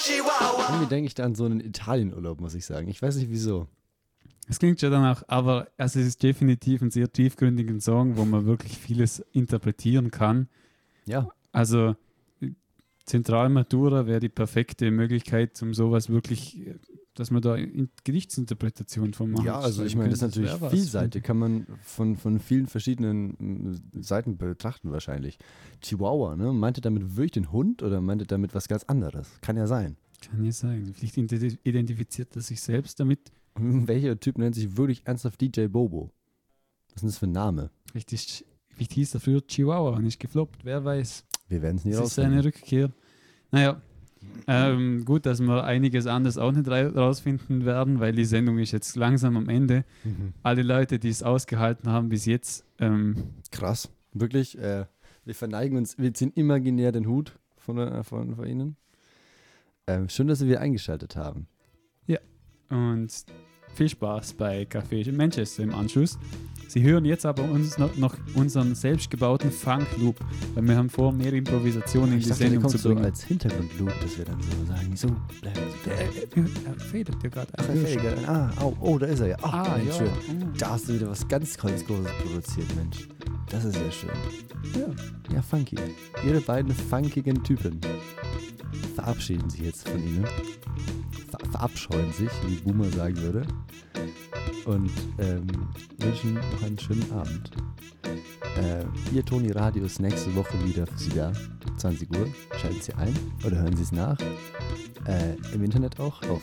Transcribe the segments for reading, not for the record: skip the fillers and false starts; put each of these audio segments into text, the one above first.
Irgendwie denke ich da an so einen Italienurlaub, muss ich sagen. Ich weiß nicht wieso. Es klingt schon danach, aber es ist definitiv ein sehr tiefgründiger Song, wo man wirklich vieles interpretieren kann. Ja. Also Zentralmatura wäre die perfekte Möglichkeit, um sowas wirklich, dass man da Gedichtsinterpretation von macht. Ja, also ich meine, das ist natürlich vielseitig, kann man von vielen verschiedenen Seiten betrachten wahrscheinlich. Chihuahua, ne? Meinte damit wirklich den Hund oder meinte damit was ganz anderes? Kann ja sein. Kann ja sein. Vielleicht identifiziert er sich selbst damit. Welcher Typ nennt sich wirklich ernsthaft DJ Bobo? Was ist denn das für ein Name? Vielleicht hieß er früher Chihuahua und nicht gefloppt, wer weiß. Wir werden es nie rausfinden. Das ist seine Rückkehr. Naja, gut, dass wir einiges anderes auch nicht rausfinden werden, weil die Sendung ist jetzt langsam am Ende. Alle Leute, die es ausgehalten haben bis jetzt. Krass, wirklich. Wir verneigen uns, wir ziehen imaginär den Hut von Ihnen. Schön, dass Sie wieder eingeschaltet haben. Ja, und viel Spaß bei Café in Manchester im Anschluss. Sie hören jetzt aber uns noch unseren selbstgebauten Funk-Loop, weil wir haben vor, mehr Improvisation in die Sendung zu bringen. So als Hintergrund-Loop, dass wir dann so sagen, so bleiben Sie Er fädelt ja gerade. Da ist er ja. Ach, Mensch, ja. schön. Da hast du wieder was ganz Großes produziert, Mensch. Das ist ja schön. Ja, funky. Ihre beiden funkigen Typen verabschieden sich jetzt von Ihnen. Verabscheuen sich, wie Boomer sagen würde. Und wünschen noch einen schönen Abend. Ihr Toni Radio ist nächste Woche wieder für Sie da. 20 Uhr. Schalten Sie ein oder hören Sie es nach. Im Internet auch auf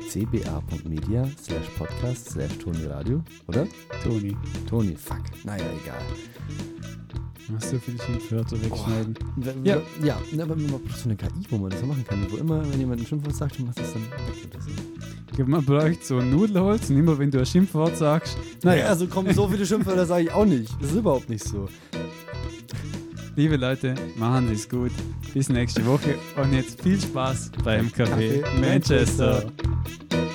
cba.media/podcast/Toni Radio, oder? Toni, fuck. Naja, egal. Du hast so viele Schimpfwörter wegschneiden. Ja, aber man braucht so eine KI, wo man das so machen kann. Wo immer, wenn jemand ein Schimpfwort sagt, dann machst du das dann weg oder so. Man bräuchte so ein Nudelholz und immer wenn du ein Schimpfwort sagst. Naja, also kommen so viele Schimpfwörter, sage ich auch nicht. Das ist überhaupt nicht so. Liebe Leute, machen Sie es gut. Bis nächste Woche und jetzt viel Spaß beim Café Manchester.